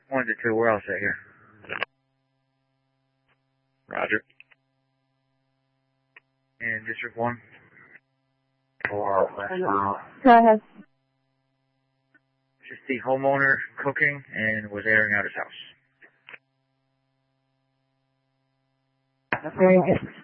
1 to 2, we're all set here. Roger. And District 1? Go ahead. Just the homeowner cooking and was airing out his house. Very good.